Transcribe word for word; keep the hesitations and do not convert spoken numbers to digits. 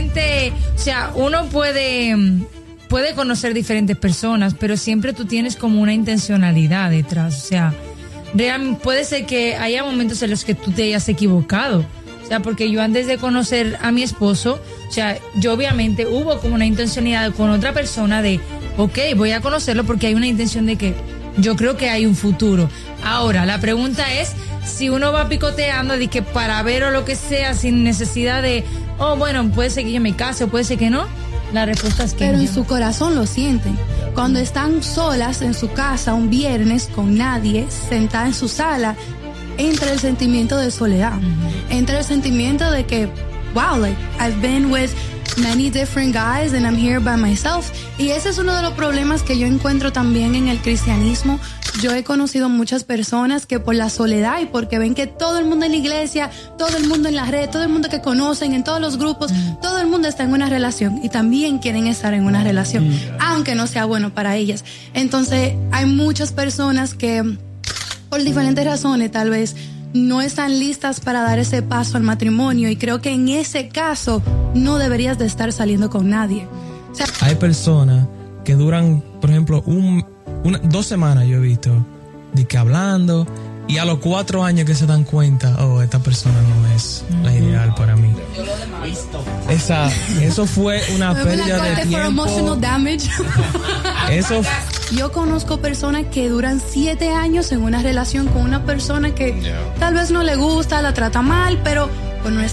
realmente, o sea, uno puede, puede conocer diferentes personas, pero siempre tú tienes como una intencionalidad detrás. O sea, real, puede ser que haya momentos en los que tú te hayas equivocado. O sea, porque yo antes de conocer a mi esposo, o sea, yo obviamente hubo como una intencionalidad con otra persona de, ok, voy a conocerlo porque hay una intención de que yo creo que hay un futuro. Ahora, la pregunta es si uno va picoteando de que para ver o lo que sea sin necesidad de, oh, bueno, puede ser que yo me case o puede ser que no. La respuesta es que pero no. en su corazón lo sienten. Cuando están solas en su casa un viernes con nadie, sentada en su sala, entra el sentimiento de soledad. Uh-huh. Entra el sentimiento de que, wow, like, I've been with many different guys and I'm here by myself. Y ese es uno de los problemas que yo encuentro también en el cristianismo. Yo he conocido muchas personas que por la soledad y porque ven que todo el mundo en la iglesia, todo el mundo en la red, todo el mundo que conocen, en todos los grupos, mm. todo el mundo está en una relación y también quieren estar en una relación, mm. aunque no sea bueno para ellas. Entonces, hay muchas personas que, por diferentes razones, tal vez, no están listas para dar ese paso al matrimonio, y creo que en ese caso no deberías de estar saliendo con nadie. O sea, hay personas que duran, por ejemplo, un, una, dos semanas yo he visto, de que hablando, y a los cuatro años que se dan cuenta, oh, esta persona no es la ideal para mí. Esa, eso fue una pérdida de tiempo. Eso. Yo conozco personas que duran siete años en una relación con una persona que tal vez no le gusta, la trata mal, pero por